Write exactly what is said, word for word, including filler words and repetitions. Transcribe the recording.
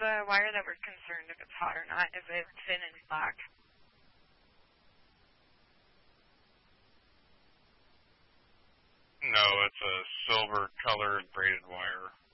uh, wire that we're concerned if it's hot or not? Is it thin and black? No, it's a silver-colored braided wire.